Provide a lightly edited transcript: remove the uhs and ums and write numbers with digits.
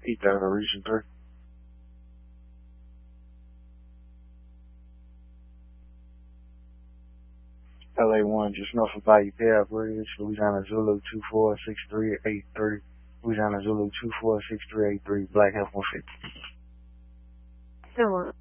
Repeat that, region 3. LA1, just north of Bayou Pierre Bridge, Louisiana Zulu 246383. Louisiana Zulu 246383, Black F-150. Hello.